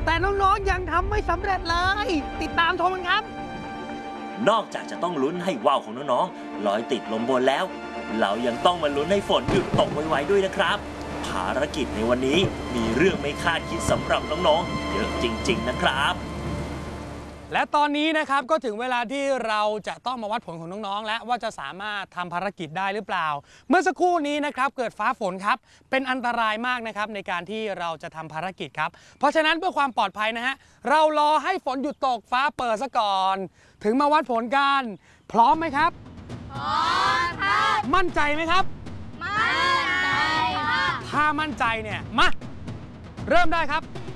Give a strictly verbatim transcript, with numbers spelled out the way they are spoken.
แต่น้องๆยังทำไม่สำเร็จเลยติดตามชมกันครับนอกจากจะต้องลุ้นให้ว่าวของน้องๆลอยติดลมบนแล้วเรายังต้องมาลุ้นให้ฝนหยุดตกไวๆด้วยนะครับภารกิจในวันนี้มีเรื่องไม่คาดคิดสำหรับน้องๆเยอะจริงๆนะครับและตอนนี้นะครับก็ถึงเวลาที่เราจะต้องมาวัดผลของน้องๆและว่าจะสามารถทำภารกิจได้หรือเปล่าเมื่อสักครู่นี้นะครับเกิดฟ้าฝนครับเป็นอันตรายมากนะครับในการที่เราจะทำภารกิจครับเพราะฉะนั้นเพื่อความปลอดภัยนะฮะเรารอให้ฝนหยุดตกฟ้าเปิดซะก่อนถึงมาวัดผลกันพร้อมไหมครับพร้อมครับมั่นใจไหมครับมั่นใจค่ะถ้ามั่นใจเนี่ยมาเริ่มได้ครับ